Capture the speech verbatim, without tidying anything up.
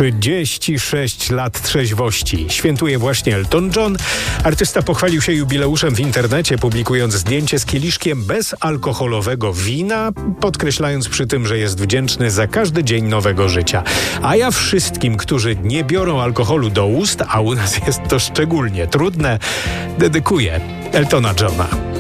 trzydzieści sześć lat trzeźwości. Świętuje właśnie Elton John. Artysta pochwalił się jubileuszem w internecie, publikując zdjęcie z kieliszkiem bezalkoholowego wina, podkreślając przy tym, że jest wdzięczny za każdy dzień nowego życia. A ja wszystkim, którzy nie biorą alkoholu do ust, a u nas jest to szczególnie trudne, dedykuję Eltona Johna.